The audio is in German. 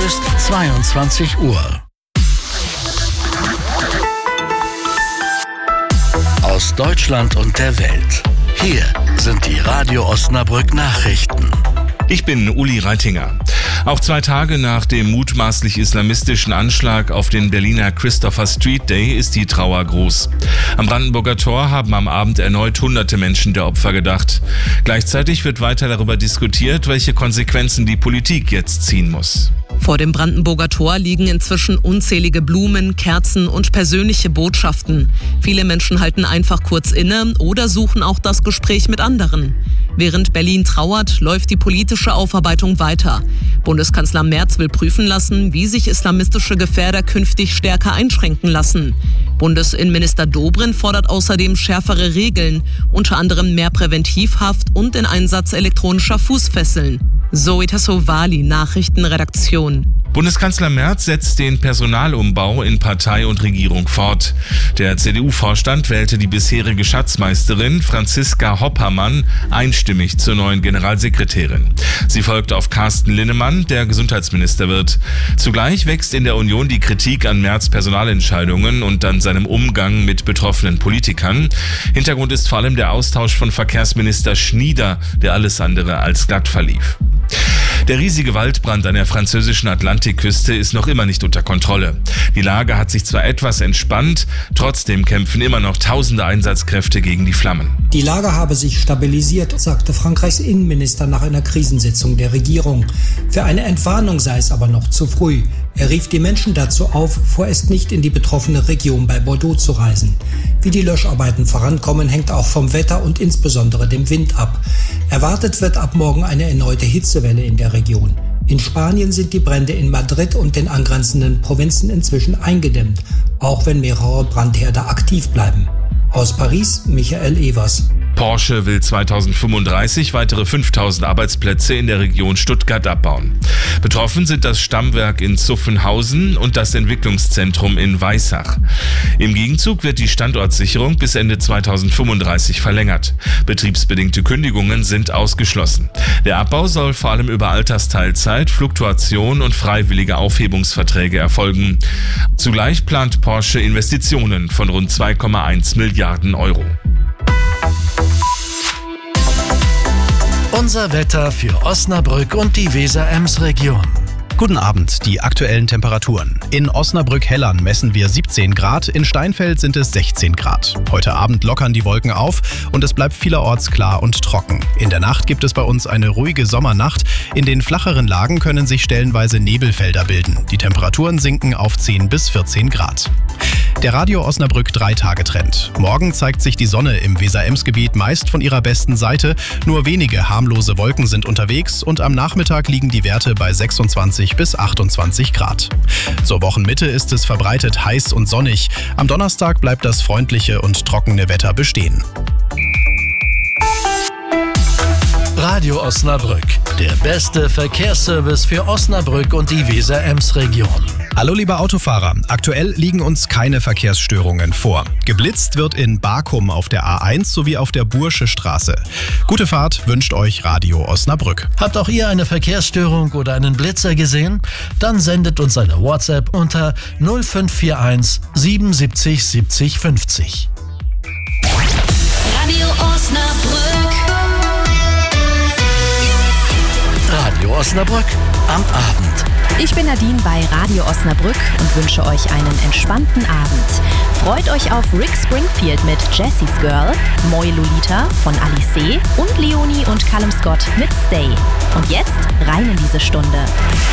ist 22 Uhr. Aus Deutschland und der Welt. Hier sind die Radio Osnabrück Nachrichten. Ich bin Uli Reitinger. Auch 2 Tage nach dem mutmaßlich islamistischen Anschlag auf den Berliner Christopher Street Day ist die Trauer groß. Am Brandenburger Tor haben am Abend erneut hunderte Menschen der Opfer gedacht. Gleichzeitig wird weiter darüber diskutiert, welche Konsequenzen die Politik jetzt ziehen muss. Vor dem Brandenburger Tor liegen inzwischen unzählige Blumen, Kerzen und persönliche Botschaften. Viele Menschen halten einfach kurz inne oder suchen auch das Gespräch mit anderen. Während Berlin trauert, läuft die politische Aufarbeitung weiter. Bundeskanzler Merz will prüfen lassen, wie sich islamistische Gefährder künftig stärker einschränken lassen. Bundesinnenminister Dobrindt fordert außerdem schärfere Regeln, unter anderem mehr Präventivhaft und den Einsatz elektronischer Fußfesseln. Zoe Tassovali, Nachrichtenredaktion. Bundeskanzler Merz setzt den Personalumbau in Partei und Regierung fort. Der CDU-Vorstand wählte die bisherige Schatzmeisterin Franziska Hoppermann einstimmig zur neuen Generalsekretärin. Sie folgt auf Carsten Linnemann, der Gesundheitsminister wird. Zugleich wächst in der Union die Kritik an Merz' Personalentscheidungen und an seinem Umgang mit betroffenen Politikern. Hintergrund ist vor allem der Austausch von Verkehrsminister Schnieder, der alles andere als glatt verlief. Der riesige Waldbrand an der französischen Atlantikküste ist noch immer nicht unter Kontrolle. Die Lage hat sich zwar etwas entspannt, trotzdem kämpfen immer noch tausende Einsatzkräfte gegen die Flammen. Die Lage habe sich stabilisiert, sagte Frankreichs Innenminister nach einer Krisensitzung der Regierung. Für eine Entwarnung sei es aber noch zu früh. Er rief die Menschen dazu auf, vorerst nicht in die betroffene Region bei Bordeaux zu reisen. Wie die Löscharbeiten vorankommen, hängt auch vom Wetter und insbesondere dem Wind ab. Erwartet wird ab morgen eine erneute Hitzewelle in der Region. In Spanien sind die Brände in Madrid und den angrenzenden Provinzen inzwischen eingedämmt, auch wenn mehrere Brandherde aktiv bleiben. Aus Paris, Michael Evers. Porsche will 2035 weitere 5000 Arbeitsplätze in der Region Stuttgart abbauen. Betroffen sind das Stammwerk in Zuffenhausen und das Entwicklungszentrum in Weissach. Im Gegenzug wird die Standortsicherung bis Ende 2035 verlängert. Betriebsbedingte Kündigungen sind ausgeschlossen. Der Abbau soll vor allem über Altersteilzeit, Fluktuation und freiwillige Aufhebungsverträge erfolgen. Zugleich plant Porsche Investitionen von rund 2,1 Milliarden Euro. Unser Wetter für Osnabrück und die Weser-Ems-Region. Guten Abend, die aktuellen Temperaturen. In Osnabrück-Hellern messen wir 17 Grad, in Steinfeld sind es 16 Grad. Heute Abend lockern die Wolken auf und es bleibt vielerorts klar und trocken. In der Nacht gibt es bei uns eine ruhige Sommernacht. In den flacheren Lagen können sich stellenweise Nebelfelder bilden. Die Temperaturen sinken auf 10 bis 14 Grad. Der Radio Osnabrück 3-Tage-Trend. Morgen zeigt sich die Sonne im Weser-Ems-Gebiet meist von ihrer besten Seite. Nur wenige harmlose Wolken sind unterwegs und am Nachmittag liegen die Werte bei 26 bis 28 Grad. Zur Wochenmitte ist es verbreitet heiß und sonnig. Am Donnerstag bleibt das freundliche und trockene Wetter bestehen. Radio Osnabrück, der beste Verkehrsservice für Osnabrück und die Weser-Ems-Region. Hallo liebe Autofahrer, aktuell liegen uns keine Verkehrsstörungen vor. Geblitzt wird in Barkum auf der A1 sowie auf der Bursche Straße. Gute Fahrt wünscht euch Radio Osnabrück. Habt auch ihr eine Verkehrsstörung oder einen Blitzer gesehen? Dann sendet uns eine WhatsApp unter 0541 77 70 50. Radio Osnabrück. Radio Osnabrück am Abend. Ich bin Nadine bei Radio Osnabrück und wünsche euch einen entspannten Abend. Freut euch auf Rick Springfield mit Jessie's Girl, Moi Lolita von Alice und Leonie und Callum Scott mit Stay. Und jetzt rein in diese Stunde.